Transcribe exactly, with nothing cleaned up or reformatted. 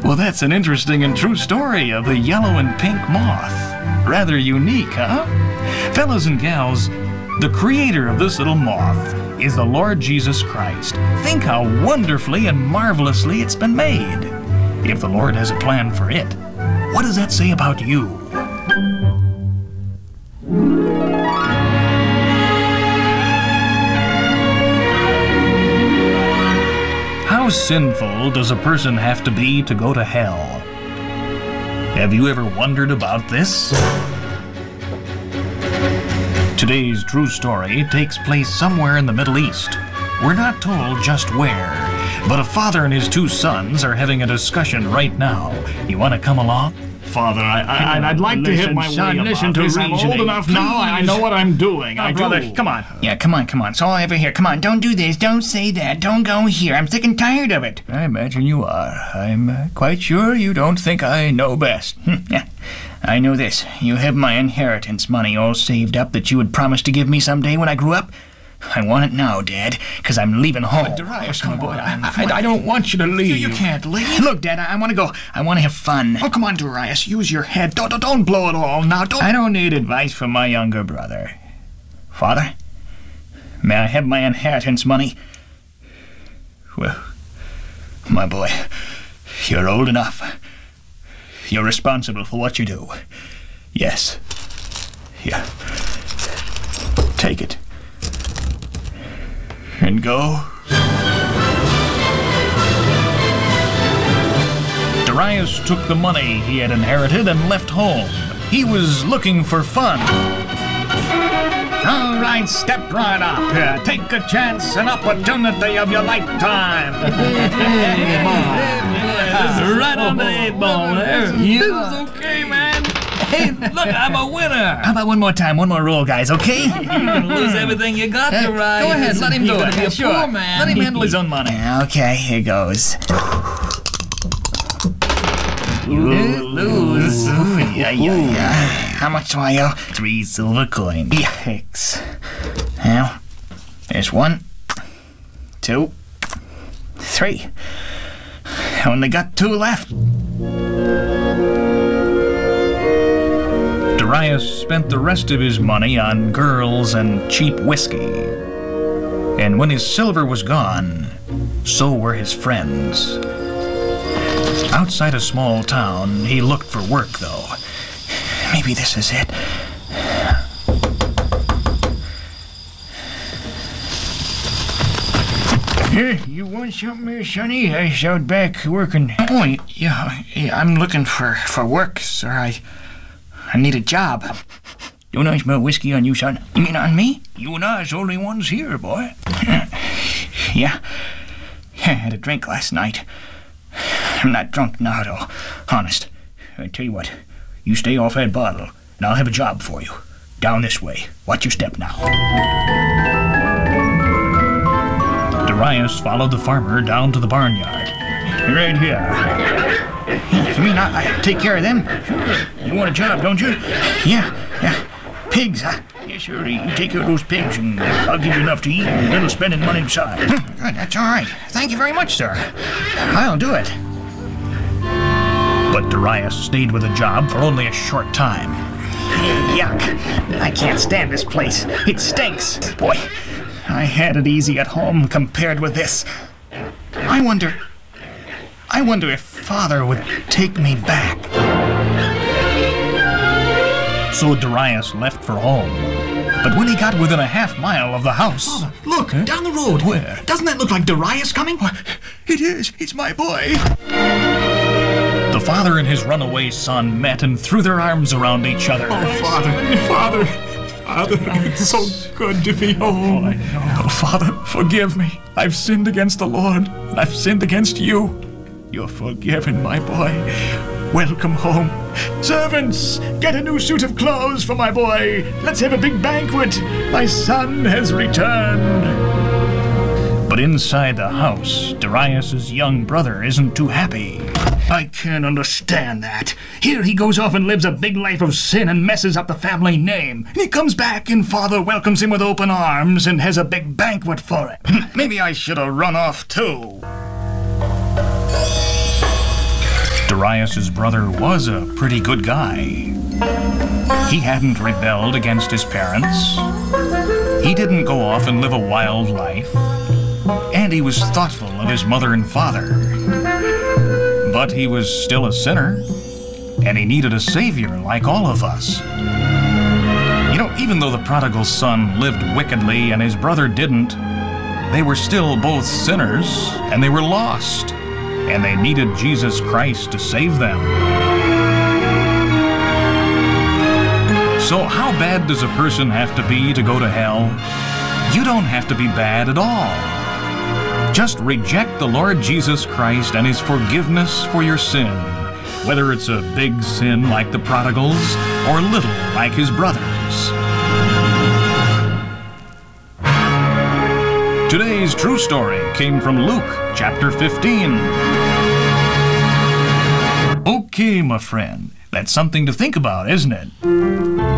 Well, that's an interesting and true story of the yellow and pink moth. Rather unique, huh? Fellas and gals, the creator of this little moth is the Lord Jesus Christ. Think how wonderfully and marvelously it's been made. If the Lord has a plan for it, what does that say about you? How sinful does a person have to be to go to hell? Have you ever wondered about this? Today's true story takes place somewhere in the Middle East. We're not told just where, but a father and his two sons are having a discussion right now. You want to come along? Father, I, I, I'd like Listen, to hit my son, way listen about to this. I'm old reasoning. enough now. I I know what I'm doing. Oh, I brother, do. come on. Yeah, come on, come on. It's all over here. Come on, don't do this. Don't say that. Don't go here. I'm sick and tired of it. I imagine you are. I'm uh, quite sure you don't think I know best. Yeah, I know this. You have my inheritance money all saved up that you had promised to give me someday when I grew up. I want it now, Dad, because I'm leaving home. But Darius, oh, come my boy, on, I, come I, I don't want you to leave. You can't leave. Look, Dad, I, I want to go. I want to have fun. Oh, come on, Darius. Use your head. Don't, don't, don't blow it all now. Don't. I don't need advice from my younger brother. Father, may I have my inheritance money? Well, my boy, you're old enough. You're responsible for what you do. Yes. Here. Take it. And go. Darius took the money he had inherited and left home. He was looking for fun. All right, step right up here. Take a chance, an opportunity of your lifetime. Right on the eight ball there. Yeah. Okay, man. Hey, look, I'm a winner. How about one more time? One more roll, guys, okay? You're gonna lose everything you got, Darius. Go ahead, let him do it. Be a Sure. poor man. Let him handle his own money. Okay, here goes. You lose. Ooh, yeah, yeah, yeah. How much do I owe? Three silver coins. Yikes. Well, there's one, two, three. I only got two left. Darius spent the rest of his money on girls and cheap whiskey. And when his silver was gone, so were his friends. Outside a small town, he looked for work, though. Maybe this is it. Here, you want something there, Sonny? I was out back working. Oh, yeah, yeah, I'm looking for, for work, sir. I, I need a job. Don't I smell whiskey on you, son? You mean on me? You and I's the only ones here, boy. Yeah. I had a drink last night. I'm not drunk now, though. Honest. I tell you what. You stay off that bottle, and I'll have a job for you. Down this way. Watch your step now. Darius followed the farmer down to the barnyard. Right here. You mean I, I take care of them? Sure. You want a job, don't you? Yeah, yeah. Pigs, huh? Yeah, sure. You take care of those pigs, and I'll give you enough to eat and a little spending money beside. Good, that's all right. Thank you very much, sir. I'll do it. But Darius stayed with the job for only a short time. Yuck. I can't stand this place. It stinks. Boy, I had it easy at home compared with this. I wonder... I wonder if Father would take me back. So Darius left for home. But when he got within a half mile of the house... Father, look, huh? Down the road. Where? Doesn't that look like Darius coming? It is. It's my boy. The father and his runaway son met and threw their arms around each other. Oh, Father, Father, Father, it's so good to be home. Oh, I know. Oh, Father, forgive me. I've sinned against the Lord. I've sinned against you. You're forgiven, my boy. Welcome home. Servants, get a new suit of clothes for my boy. Let's have a big banquet. My son has returned. But inside the house, Darius's young brother isn't too happy. I can't understand that. Here he goes off and lives a big life of sin and messes up the family name. And he comes back and Father welcomes him with open arms and has a big banquet for it. Maybe I should have run off too. Darius' brother was a pretty good guy. He hadn't rebelled against his parents. He didn't go off and live a wild life. And he was thoughtful of his mother and father. But he was still a sinner, and he needed a savior like all of us. You know, even though the prodigal son lived wickedly and his brother didn't, they were still both sinners, and they were lost, and they needed Jesus Christ to save them. So how bad does a person have to be to go to hell? You don't have to be bad at all. Just reject the Lord Jesus Christ and his forgiveness for your sin, whether it's a big sin like the prodigals or little like his brothers. Today's true story came from Luke chapter fifteen. Okay, my friend, that's something to think about, isn't it?